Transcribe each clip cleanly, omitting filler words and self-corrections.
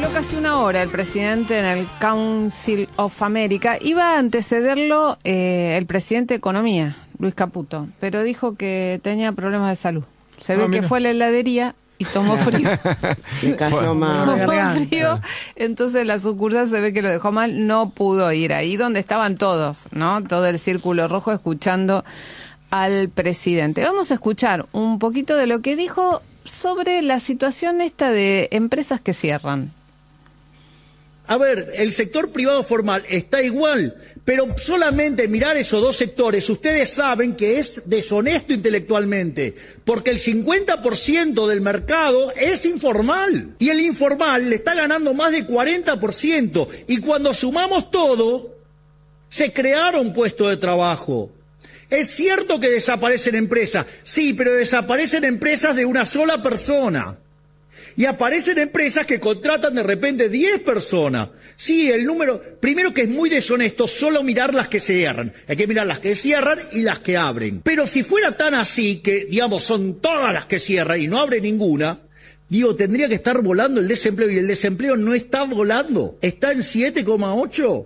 habló casi una hora el presidente en el Council of America. Iba a antecederlo el presidente de Economía, Luis Caputo, pero dijo que tenía problemas de salud. Se ve que fue a la heladería y tomó frío. Tomó frío, entonces la sucursal se ve que lo dejó mal, no pudo ir ahí donde estaban todos, ¿no? Todo el círculo rojo escuchando al presidente. Vamos a escuchar un poquito de lo que dijo sobre la situación esta de empresas que cierran. A ver, el sector privado formal está igual, pero solamente mirar esos dos sectores, ustedes saben que es deshonesto intelectualmente, porque el 50% del mercado es informal, y el informal le está ganando más de 40%, y cuando sumamos todo, se crearon puestos de trabajo. Es cierto que desaparecen empresas, sí, pero desaparecen empresas de una sola persona. Y aparecen empresas que contratan de repente 10 personas. Sí, el número, primero que es muy deshonesto solo mirar las que cierran. Hay que mirar las que cierran y las que abren. Pero si fuera tan así, que digamos son todas las que cierran y no abre ninguna, digo, tendría que estar volando el desempleo, y el desempleo no está volando, está en 7,8.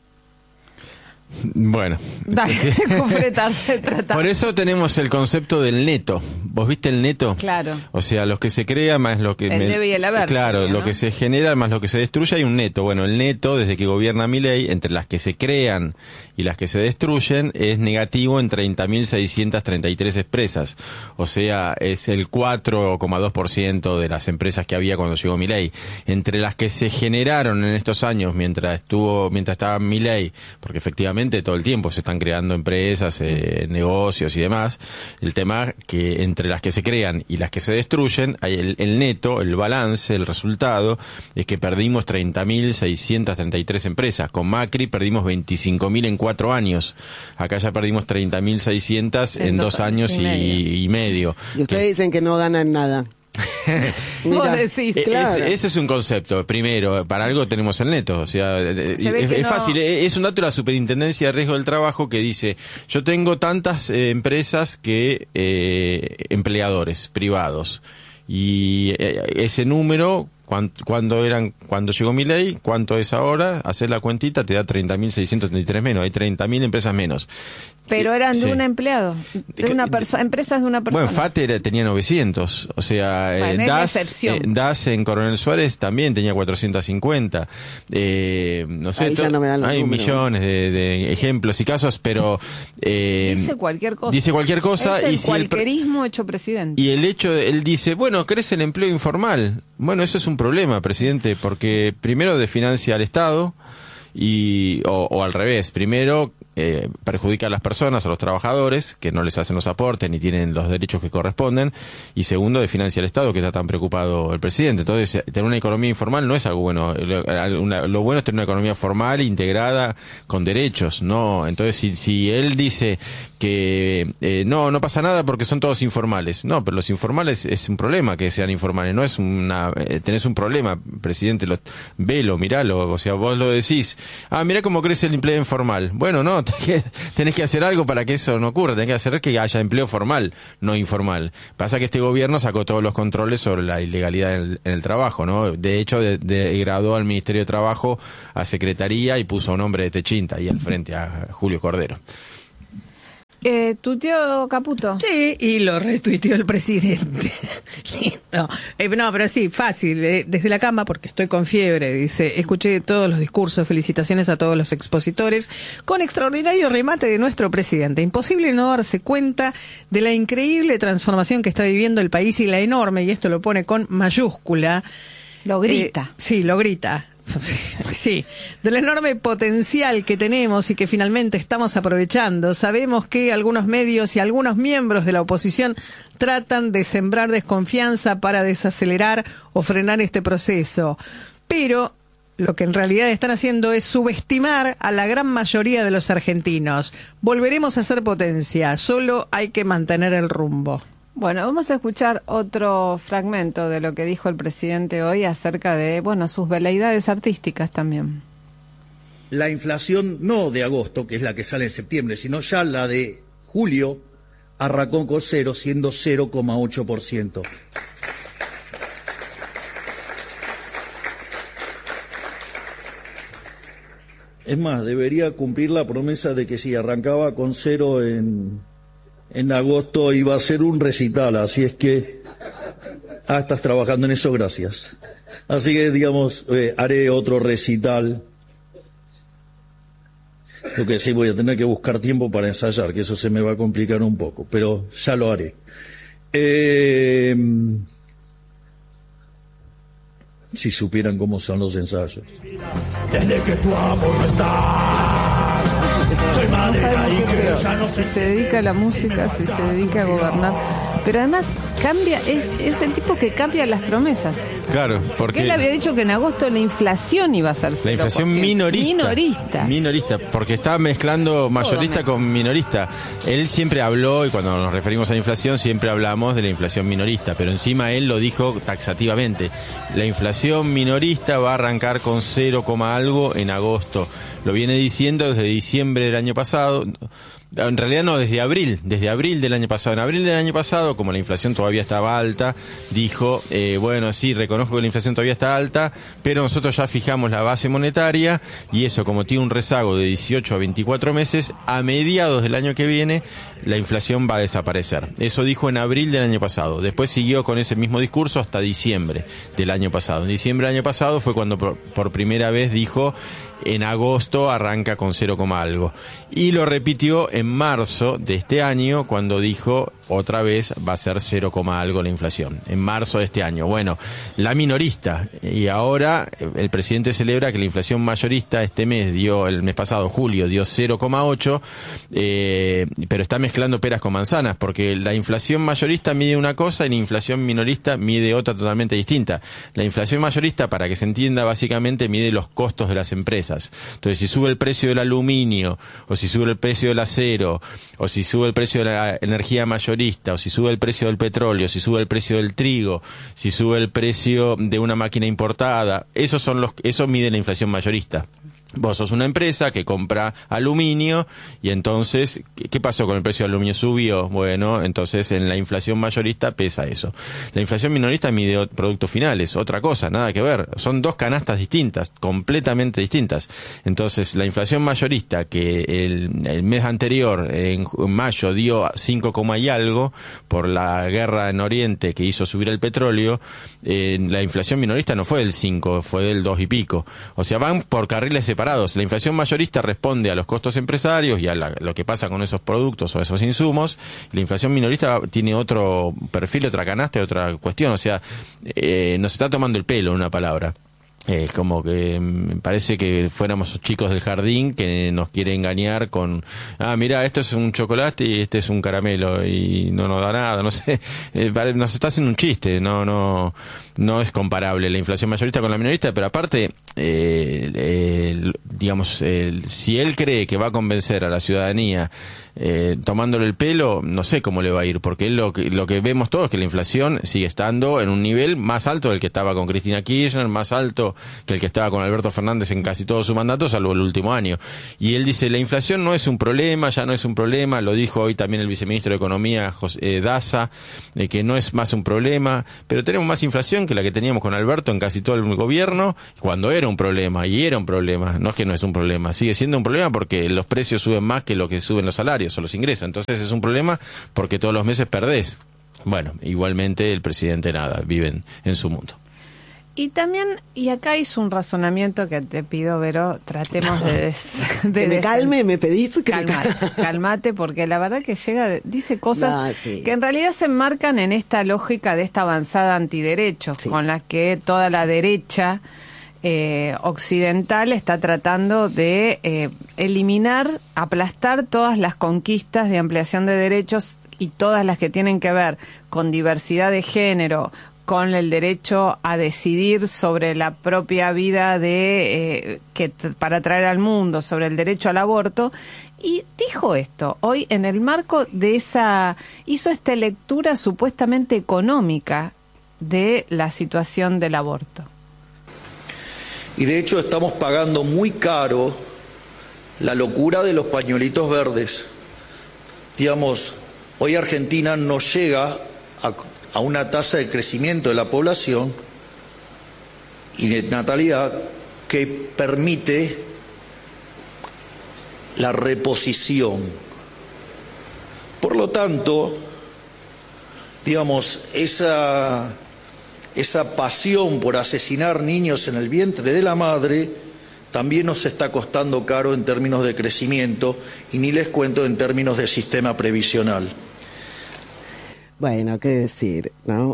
Bueno, Dale, por eso tenemos el concepto del neto. ¿Vos viste el neto? Claro. O sea, los que se crea más lo que... El debe y el haber. Claro, ¿no? lo que se genera más lo que se destruye, hay un neto. Bueno, el neto, desde que gobierna Milei, entre las que se crean y las que se destruyen, es negativo en 30.633 empresas. O sea, es el 4,2% de las empresas que había cuando llegó Milei. Entre las que se generaron en estos años, mientras estaba Milei, porque efectivamente todo el tiempo se están creando empresas, negocios y demás. El tema que entre las que se crean y las que se destruyen, hay el neto, el balance, el resultado, es que perdimos 30.633 empresas. Con Macri perdimos 25.000 en 4 años. Acá ya perdimos 30.600 en 2 años y medio. Y ustedes dicen que no ganan nada. Vos decís, claro. Ese es un concepto. Primero, para algo tenemos el neto. O sea, es fácil. Es un dato de la Superintendencia de Riesgo del Trabajo que dice: yo tengo tantas empresas que empleadores privados. Y ese número, cuando llegó Milei, ¿cuánto es ahora? Hacer la cuentita, te da 30.633 menos. Hay 30.000 empresas menos. Pero eran de un empleado, de una persona, empresas de una persona. Bueno, FATE tenía 900, o sea, bueno, DAS en Coronel Suárez también tenía 450. No sé, hay millones de ejemplos y casos, pero dice cualquier cosa. Dice cualquier cosa. Es el cualquierismo hecho presidente. Y él dice, bueno, crece el empleo informal. Bueno, eso es un problema, presidente, porque primero desfinancia al Estado o al revés. Primero perjudica a las personas, a los trabajadores, que no les hacen los aportes ni tienen los derechos que corresponden, y segundo, desfinancia al Estado, que está tan preocupado el presidente. Entonces, tener una economía informal no es algo bueno. Lo bueno es tener una economía formal, integrada, con derechos, ¿no? Entonces, si él dice que no pasa nada porque son todos informales. No, pero los informales es un problema que sean informales, no es tenés un problema, presidente, velo, miralo, o sea, vos lo decís, mirá cómo crece el empleo informal. Bueno, no, tenés que hacer algo para que eso no ocurra, tenés que hacer que haya empleo formal, no informal. Pasa que este gobierno sacó todos los controles sobre la ilegalidad en el trabajo, ¿no? De hecho, degradó al Ministerio de Trabajo a Secretaría y puso a un hombre de Techinta ahí al frente, a Julio Cordero. ¿Tu tío Caputo? Sí, y lo retuiteó el presidente. Lindo. No, pero sí, fácil. Desde la cama, porque estoy con fiebre, dice, escuché todos los discursos, felicitaciones a todos los expositores, con extraordinario remate de nuestro presidente. Imposible no darse cuenta de la increíble transformación que está viviendo el país y la enorme, y esto lo pone con mayúscula. Lo grita. Sí, lo grita. Sí, del enorme potencial que tenemos y que finalmente estamos aprovechando. Sabemos que algunos medios y algunos miembros de la oposición tratan de sembrar desconfianza para desacelerar o frenar este proceso, pero lo que en realidad están haciendo es subestimar a la gran mayoría de los argentinos. Volveremos a ser potencia, solo hay que mantener el rumbo. Bueno, vamos a escuchar otro fragmento de lo que dijo el presidente hoy acerca de, sus veleidades artísticas también. La inflación no de agosto, que es la que sale en septiembre, sino ya la de julio, arrancó con 0, siendo 0,8%. Es más, debería cumplir la promesa de que si arrancaba con 0 en agosto iba a ser un recital, así es que... estás trabajando en eso, gracias. Así que, digamos, haré otro recital. Lo que sí, voy a tener que buscar tiempo para ensayar, que eso se me va a complicar un poco, pero ya lo haré. Si supieran cómo son los ensayos. Desde que tu amor no está, soy No madera sabemos y qué que peor, ya no si sé se dedica a la música, si se dedica a gobernar. Pero además cambia, es el tipo que cambia las promesas. Claro, porque... Él había dicho que en agosto la inflación iba a ser 0%. La inflación minorista. Minorista. Porque está mezclando mayorista con minorista. Él siempre habló, y cuando nos referimos a la inflación, siempre hablamos de la inflación minorista, pero encima él lo dijo taxativamente. La inflación minorista va a arrancar con 0, algo en agosto. Lo viene diciendo desde diciembre del año pasado. En realidad no, desde abril del año pasado. En abril del año pasado, como la inflación todavía estaba alta, dijo, bueno, sí, reconozco que la inflación todavía está alta, pero nosotros ya fijamos la base monetaria y eso, como tiene un rezago de 18 a 24 meses, a mediados del año que viene la inflación va a desaparecer. Eso dijo en abril del año pasado. Después siguió con ese mismo discurso hasta diciembre del año pasado. En diciembre del año pasado fue cuando por primera vez dijo, en agosto arranca con 0, algo. Y lo repitió en marzo de este año cuando dijo otra vez va a ser 0, algo la inflación. En marzo de este año. Bueno, la minorista. Y ahora el presidente celebra que la inflación mayorista el mes pasado, julio, dio 0,8, pero está mezclando peras con manzanas, porque la inflación mayorista mide una cosa y la inflación minorista mide otra totalmente distinta. La inflación mayorista, para que se entienda, básicamente mide los costos de las empresas. Entonces, si sube el precio del aluminio, o si sube el precio del acero, o si sube el precio de la energía mayorista, o si sube el precio del petróleo, si sube el precio del trigo, si sube el precio de una máquina importada, eso mide la inflación mayorista. Vos sos una empresa que compra aluminio y entonces, ¿qué pasó con el precio del aluminio? Subió. Bueno, entonces en la inflación mayorista pesa eso. La inflación minorista mide productos finales, otra cosa, nada que ver. Son dos canastas distintas, completamente distintas. Entonces, la inflación mayorista, que el mes anterior, en mayo, dio 5, y algo por la guerra en Oriente que hizo subir el petróleo, la inflación minorista no fue del 5, fue del 2 y pico. O sea, van por carriles separados. La inflación mayorista responde a los costos empresarios y a lo que pasa con esos productos o esos insumos. La inflación minorista tiene otro perfil, otra canasta, otra cuestión. O sea, nos está tomando el pelo, en una palabra. Como que me parece que fuéramos chicos del jardín que nos quiere engañar con, mira, esto es un chocolate y este es un caramelo y no nos da nada, no sé, nos está haciendo un chiste, no es comparable la inflación mayorista con la minorista, pero aparte, si él cree que va a convencer a la ciudadanía tomándole el pelo, no sé cómo le va a ir, porque lo que vemos todos es que la inflación sigue estando en un nivel más alto del que estaba con Cristina Kirchner, más alto que el que estaba con Alberto Fernández en casi todo su mandato, salvo el último año. Y él dice, la inflación no es un problema, ya no es un problema, lo dijo hoy también el viceministro de Economía, Daza, que no es más un problema, pero tenemos más inflación que la que teníamos con Alberto en casi todo el gobierno, cuando era un problema, y era un problema, no es que no es un problema, sigue siendo un problema porque los precios suben más que lo que suben los salarios o los ingresos, entonces es un problema porque todos los meses perdés. Bueno, igualmente el presidente nada, vive en su mundo. Y también, y acá hizo un razonamiento que te pido, Vero, tratemos de que me calme, me pedís que calmate, porque la verdad que dice cosas que en realidad se enmarcan en esta lógica de esta avanzada antiderechos, con la que toda la derecha occidental está tratando de eliminar, aplastar todas las conquistas de ampliación de derechos y todas las que tienen que ver con diversidad de género, con el derecho a decidir sobre la propia vida para traer al mundo, sobre el derecho al aborto, y dijo esto hoy en el marco de hizo esta lectura supuestamente económica de la situación del aborto. Y de hecho estamos pagando muy caro la locura de los pañuelitos verdes. Digamos, hoy Argentina no llega a una tasa de crecimiento de la población y de natalidad que permite la reposición. Por lo tanto, digamos, esa pasión por asesinar niños en el vientre de la madre también nos está costando caro en términos de crecimiento, y ni les cuento en términos de sistema previsional. Bueno, qué decir, ¿no?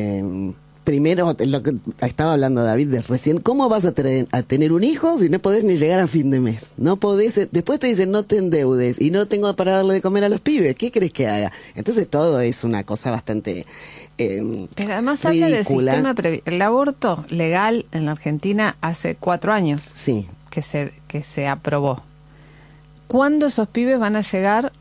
Primero, lo que estaba hablando David de recién, ¿cómo vas a tener un hijo si no podés ni llegar a fin de mes? No podés, después te dicen no te endeudes y no tengo para darle de comer a los pibes, ¿qué crees que haga? Entonces todo es una cosa bastante pero además ridícula. Habla del sistema el aborto legal en la Argentina hace 4 años sí. que se aprobó. ¿Cuándo esos pibes van a llegar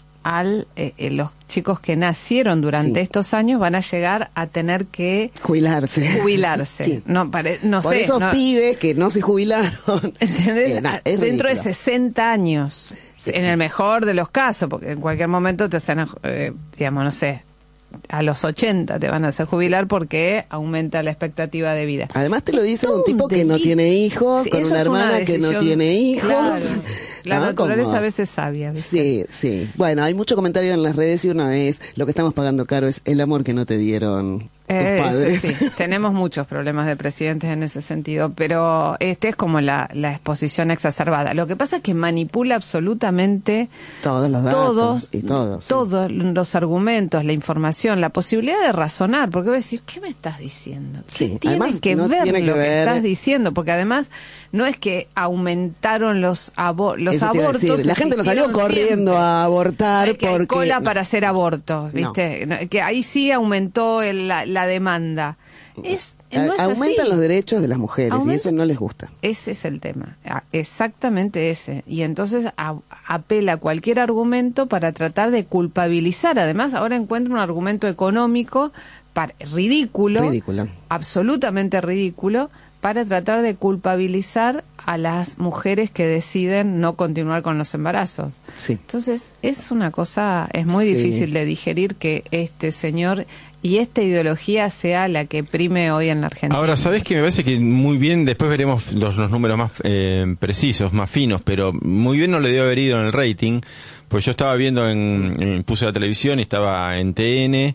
los chicos que nacieron durante estos años van a llegar a tener que jubilarse? Sí. No Por sé. esos pibes que no se jubilaron. ¿Entendés? Es dentro ridículo. de 60 años, en el mejor de los casos, porque en cualquier momento te hacen, digamos, no sé, a los 80 te van a hacer jubilar porque aumenta la expectativa de vida. Además te lo dice un tipo que no tiene hijos, Sí, con eso una es hermana que no tiene hijos. Claro. La ¿no? naturaleza Como... a veces sabia, ¿viste? Sí. Bueno, hay mucho comentario en las redes y una vez lo que estamos pagando caro es el amor que no te dieron tus padres. Sí, tenemos muchos problemas de presidentes en ese sentido, pero este es como la exposición exacerbada. Lo que pasa es que manipula absolutamente todos los datos todos los argumentos, la información, la posibilidad de razonar, porque vos decís, ¿qué me estás diciendo? ¿Qué tiene además, que no ver tiene lo que que ver... estás diciendo? Porque además no es que aumentaron los abortos. La gente no salió corriendo a abortar porque hay cola para hacer abortos, ¿viste? No. Que ahí sí aumentó la demanda. No es aumentan así. Los derechos de las mujeres y eso no les gusta. Ese es el tema, exactamente ese. Y entonces apela a cualquier argumento para tratar de culpabilizar. Además, ahora encuentra un argumento económico ridículo, absolutamente ridículo, para tratar de culpabilizar a las mujeres que deciden no continuar con los embarazos. Sí. Entonces, es una cosa, es muy difícil de digerir que este señor y esta ideología sea la que prime hoy en la Argentina. Ahora, ¿sabés que me parece que muy bien, después veremos los números más precisos, más finos, pero muy bien no le debe haber ido en el rating, pues yo estaba viendo, puse la televisión y estaba en TN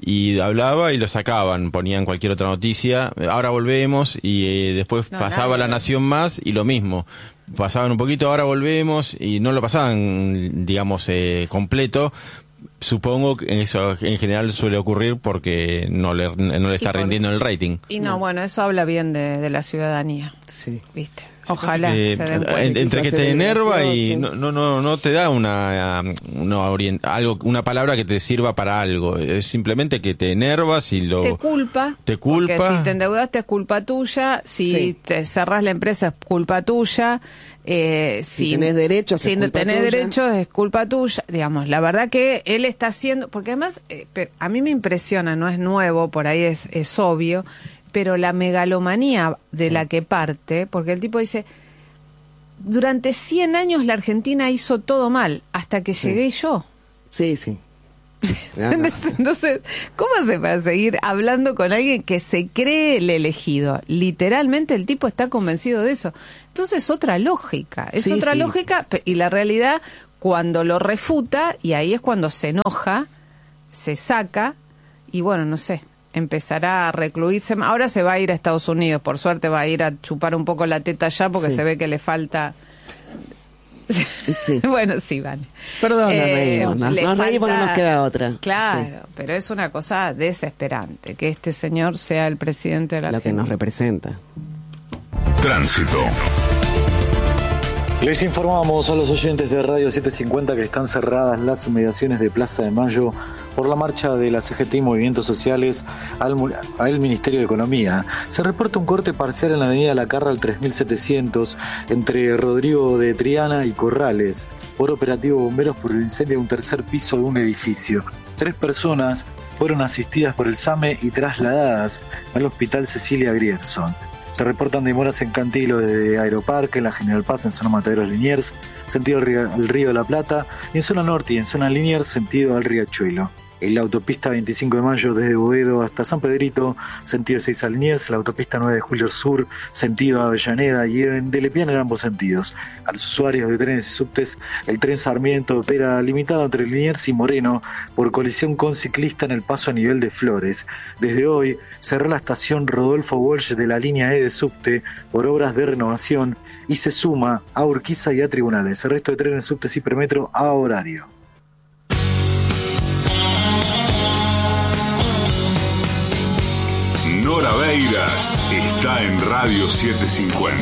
y hablaba y lo sacaban, ponían cualquier otra noticia, ahora volvemos y después pasaba La Nación Más y lo mismo. Pasaban un poquito, ahora volvemos y no lo pasaban, digamos, completo. Supongo que eso en general suele ocurrir porque no le está rindiendo el rating. Y bueno, eso habla bien de la ciudadanía. Sí. ¿Viste? Ojalá se den cuenta. Entre que te enerva y no te da una palabra que te sirva para algo. Es simplemente que te enervas y te culpa. Porque si te endeudaste es culpa tuya, si te cerrás la empresa es culpa tuya. Si tenés derechos es culpa tuya. Digamos, la verdad que él está haciendo, porque además a mí me impresiona, no es nuevo, por ahí es obvio, pero la megalomanía de la que parte, porque el tipo dice, durante 100 años la Argentina hizo todo mal, hasta que llegué yo. Sí. Entonces, ¿cómo hace para seguir hablando con alguien que se cree el elegido? Literalmente el tipo está convencido de eso. Entonces es otra lógica, lógica, y la realidad cuando lo refuta, y ahí es cuando se enoja, se saca, y bueno, no sé, empezará a recluirse. Ahora se va a ir a Estados Unidos, por suerte va a ir a chupar un poco la teta allá porque se ve que le falta... Sí. Bueno, sí, vale. Perdón, nos reímos, no nos queda otra. Claro, pero es una cosa desesperante que este señor sea el presidente de la Argentina. Lo que nos representa. Tránsito. Les informamos a los oyentes de Radio 750 que están cerradas las inmediaciones de Plaza de Mayo por la marcha de la CGT y Movimientos Sociales al Ministerio de Economía. Se reporta un corte parcial en la avenida La Carra al 3700 entre Rodrigo de Triana y Corrales por operativo bomberos por el incendio de un tercer piso de un edificio. 3 personas fueron asistidas por el SAME y trasladadas al Hospital Cecilia Grierson. Se reportan demoras en Cantilo desde Aeroparque, en la General Paz, en zona Mataderos Liniers, sentido al Río de la Plata, y en zona norte y en zona Liniers, sentido al Riachuelo. en la autopista 25 de Mayo desde Boedo hasta San Pedrito, sentido 6 a Liniers, la autopista 9 de Julio Sur, sentido Avellaneda, y en Delepiane en ambos sentidos. A los usuarios de trenes y subtes, el tren Sarmiento opera limitado entre Liniers y Moreno por colisión con ciclista en el paso a nivel de Flores. Desde hoy cerró la estación Rodolfo Walsh de la línea E de subte por obras de renovación y se suma a Urquiza y a Tribunales. El resto de trenes, subtes y premetro a horario. Nora Beiras está en Radio 750.